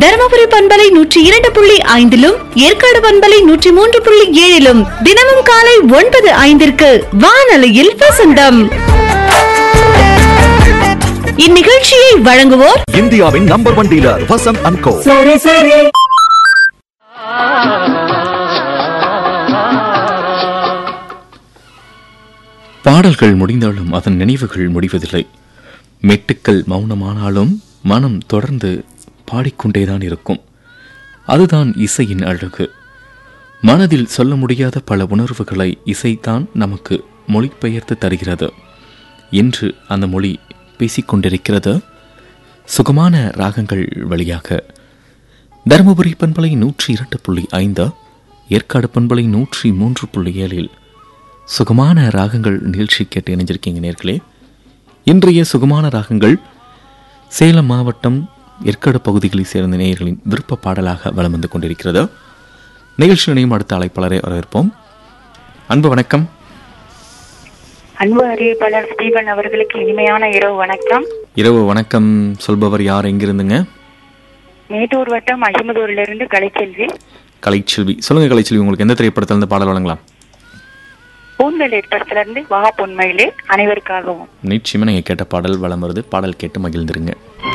தருமபுரி பண்பலை 102.5 ஏற்காடு பண்பலை 103.7 தினமும் காலை 9:05 வானொலியில் வசந்தம். இந்நிகழ்ச்சியை வழங்குவோர் இந்தியாவின் நம்பர் 1 டீலர் வசந்த் அண்ட் கோ. பாடல்கள் முடிந்தாலும் அதன் நினைவுகள் முடிவதில்லை. மெட்டுக்கள் மௌனமானாலும் மனம் தொடர்ந்து பாடிக்கொண்டேதான் இருக்கும். அதுதான் இசையின் அழகு. மனதில் சொல்ல முடியாத பல உணர்வுகளை இசைத்தான் நமக்கு மொழிபெயர்த்து தருகிறது. என்று அந்த மொழி பேசிக்கொண்டிருக்கிறது சுகமான ராகங்கள் வழியாக. தருமபுரி பண்பலை 102.5, ஏற்காடு பண்பலை 103.7 சுகமான ராகங்கள் நிகழ்ச்சி கேட்டு இணைஞ்சிருக்கீங்க நேர்களே. இன்றைய சுகமான ராகங்கள் சேலம் மாவட்டம் ஏற்காடு பகுதிகளில் சேர்ந்த நேயர்களின் விருப்ப பாடலாக வலம் வந்து கொண்டிருக்கிறது. நிகழ்ச்சி இணையும் அடுத்த அழைப்பாளரை வரவேற்போம். அன்பு வணக்கம். அன்பு அறிவிப்பாளர் ஸ்டீபன் அவர்களுக்கு இனிமையான இரவு வணக்கம். இரவு வணக்கம். சொல்பவர் யார், எங்கிருந்துங்க? மேட்டூர் வட்டம் அஹமதூரிலிருந்து கலைச்செல்வி. கலைச்செல்வி, சொல்லுங்க கலைச்செல்வி, உங்களுக்கு எந்த திரைப்படத்துல இருந்து பாடல் வழங்கலாம்? பூந்தளிர் படத்திலிருந்து வா பொன்மையிலே அனைவருக்காகவும். நிச்சயமா நீங்க கேட்ட பாடல் வலம் வருது. பாடல் கேட்டு மகிழ்ந்துருங்க.